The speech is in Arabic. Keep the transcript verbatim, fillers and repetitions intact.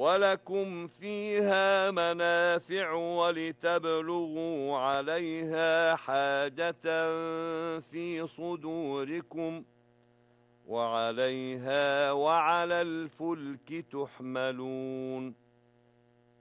ولكم فيها منافع ولتبلغوا عليها حاجة في صدوركم وعليها وعلى الفلك تحملون